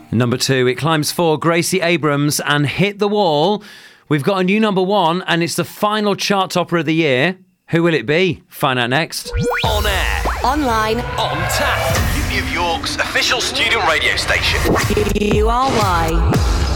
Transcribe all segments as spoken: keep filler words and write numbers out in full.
Number two, it climbs four, Gracie Abrams and Hit the Wall. We've got a new number one, and it's the final chart topper of the year. Who will it be? Find out next. On air. Online. On tap. New York's official student radio station. U R Y.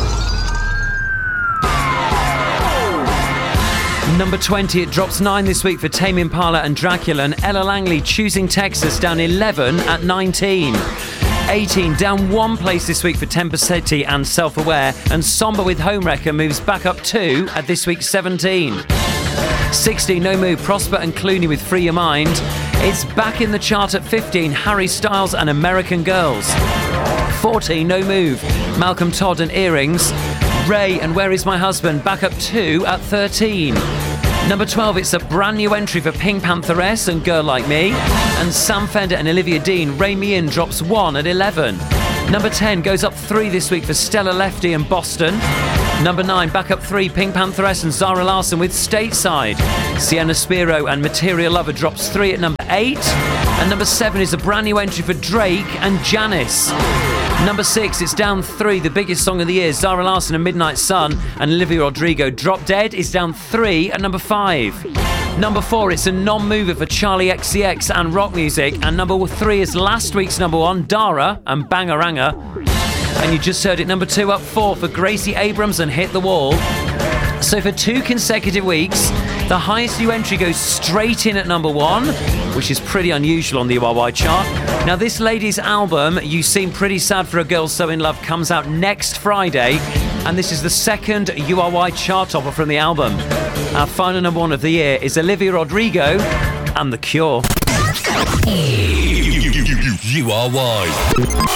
Number twenty, it drops nine this week for Tame Impala and Dracula, and Ella Langley, Choosing Texas, down eleven at nineteen. eighteen, down one place this week for Temper City and Self-Aware, and Somber with Homewrecker moves back up two at this week's seventeen. sixteen, no move, Prosper and Clooney with Free Your Mind. It's back in the chart at fifteen, Harry Styles and American Girls. fourteen, no move, Malcolm Todd and Earrings. Ray and Where Is My Husband back up two at thirteen. Number twelve, it's a brand new entry for Pink Pantheress and Girl Like Me. And Sam Fender and Olivia Dean, Ray Me In, drops one at eleven. Number ten goes up three this week for Stella Lefty and Boston. Number nine, back up three, Pink Pantheress and Zara Larsson with Stateside. Sienna Spiro and Material Lover drops three at number eight. And number seven is a brand new entry for Drake and Janice. Number six, it's down three, the biggest song of the year, Zara Larsson and Midnight Sun, and Olivia Rodrigo. Drop Dead is down three at number five. Number four, it's a non-mover for Charlie X C X and rock music, and number three is last week's number one, Dara and Bangaranga. And you just heard it, number two, up four for Gracie Abrams and Hit the Wall. So for two consecutive weeks, the highest new entry goes straight in at number one, which is pretty unusual on the U R Y chart. Now, this lady's album, You Seem Pretty Sad for a Girl So In Love, comes out next Friday, and this is the second U R Y chart topper from the album. Our final number one of the year is Olivia Rodrigo and The Cure. U R Y.